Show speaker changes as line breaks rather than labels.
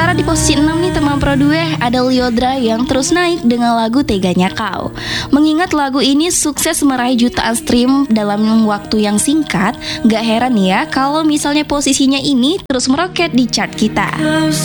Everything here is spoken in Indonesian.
Sementara di posisi 6 nih teman Pro 2 ada Lyodra yang terus naik dengan lagu Teganya Kau. Mengingat lagu ini sukses meraih jutaan stream dalam waktu yang singkat, gak heran ya kalau misalnya posisinya ini terus meroket di chart kita.